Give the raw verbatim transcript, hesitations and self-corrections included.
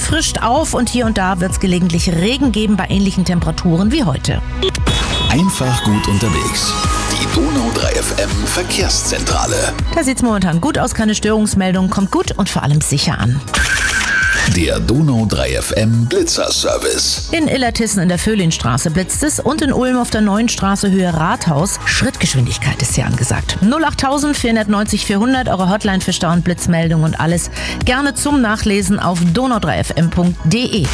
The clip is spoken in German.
frischt auf und hier und da wird es gelegentlich Regen geben bei ähnlichen Temperaturen wie heute. Einfach gut unterwegs. Die Donau drei F M Verkehrszentrale. Da sieht's momentan gut aus, keine Störungsmeldung, kommt gut und vor allem sicher an. Der Donau drei F M Blitzerservice. In Illertissen in der Vöhlinstraße blitzt es und in Ulm auf der Neuen Straße Höhe Rathaus. Schrittgeschwindigkeit ist hier angesagt. null acht vier neun null vierhundert, eure Hotline für Stau- und Blitzmeldungen und alles gerne zum Nachlesen auf donau drei f m punkt d e.